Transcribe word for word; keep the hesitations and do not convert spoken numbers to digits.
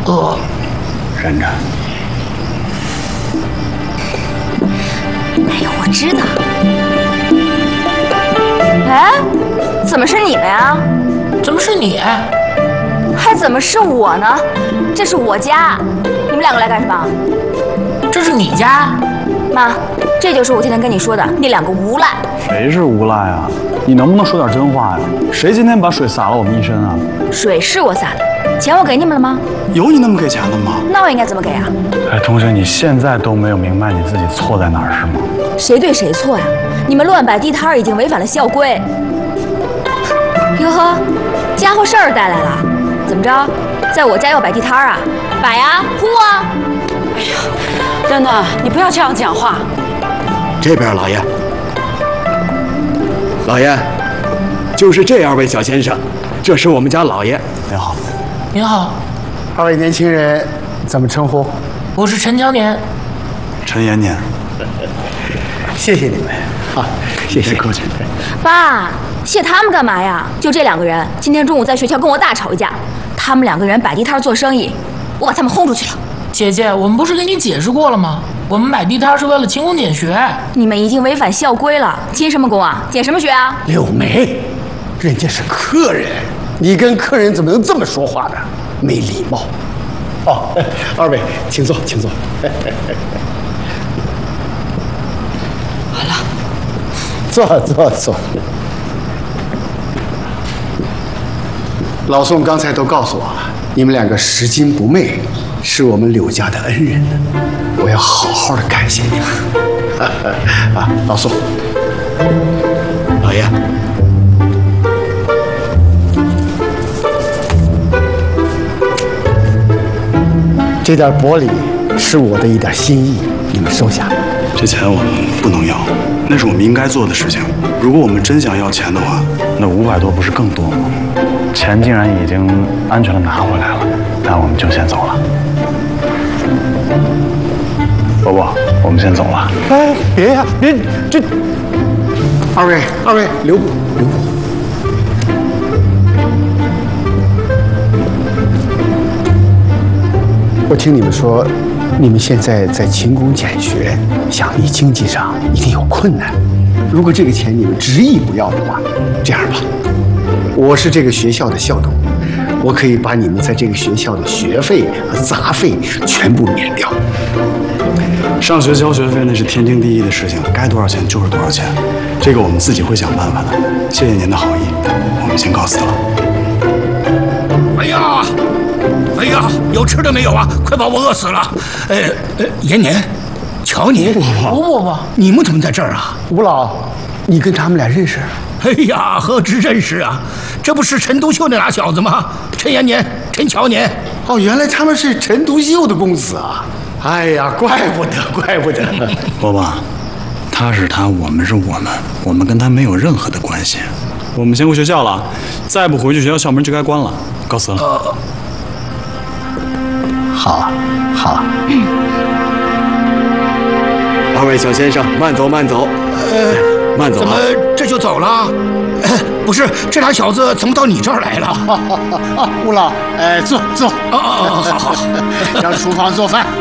饿， 忍着。 哎呀，我知道。哎，怎么是你们呀？ 怎么是你？ 还怎么是我呢？这是我家，你们两个来干什么？ 这是你家？ 妈，这就是我天天跟你说的那两个无赖。 谁是无赖啊？你能不能说点真话呀？谁今天把水洒了我们一身啊？ 水是我洒的，钱我给你们了吗？ 有你那么给钱的吗？ 那我应该怎么给啊？哎， 同学，你现在都没有明白你自己错在哪儿是吗？ 谁对谁错呀？你们乱摆地摊已经违反了校规。哟呵，家伙事儿带来了，怎么着，在我家要摆地摊啊？摆啊，铺啊！ 哎呀，等等，你不要这样讲话。 这边老爷，老爷，就是这二位小先生，这是我们家老爷。 您好， 您好， 二位年轻人怎么称呼？ 我是陈乔年。 陈延年。 谢谢你们啊，谢谢客气。 爸，谢他们干嘛呀？就这两个人，今天中午在学校跟我大吵一架。他们两个人摆地摊做生意，我把他们轰出去了。 姐姐，我们不是跟你解释过了吗？我们摆地摊是为了勤工俭学。 你们已经违反校规了，勤什么工啊？俭什么学啊？ 柳梅，人家是客人，你跟客人怎么能这么说话呢？没礼貌。哦，二位请坐，请坐。 好了， 坐坐坐。老宋刚才都告诉我了，你们两个拾金不昧，是我们柳家的恩人，我要好好的感谢你们。啊，老宋， 老爷， 这点薄礼是我的一点心意，你们收下。 这钱我们不能要，那是我们应该做的事情。如果我们真想要钱的话，那五百多不是更多吗？钱既然已经安全的拿回来了，那我们就先走了。伯伯，我们先走了。 哎，别呀，别这。二位，二位留步，留步。我听你们说，你们现在在勤工俭学，想必经济上一定有困难。如果这个钱你们执意不要的话，这样吧，我是这个学校的校董，我可以把你们在这个学校的学费和杂费全部免掉。 上学交学费那是天经地义的事情，该多少钱就是多少钱，这个我们自己会想办法的。谢谢您的好意，我们先告辞了。 哎呀，哎呀，有吃的没有啊？快把我饿死了！呃呃，延年，乔年， 不不不， 你们怎么在这儿啊？ 吴老，你跟他们俩认识？ 哎呀，何止认识啊！这不是陈独秀那俩小子吗？陈延年、陈乔年。 哦，原来他们是陈独秀的公子啊！哎呀，怪不得，怪不得。 伯伯，他是他，我们是我们，我们跟他没有任何的关系。我们先回学校了，再不回去学校校门就该关了。告辞了。 呃， 好，好。 嗯。二位小先生，慢走，慢走。呃，慢走。 怎么这就走了？呃、不是，这俩小子怎么到你这儿来了？ 啊，吴老，哎，坐坐。 哦哦哦，好好。 让厨房做饭。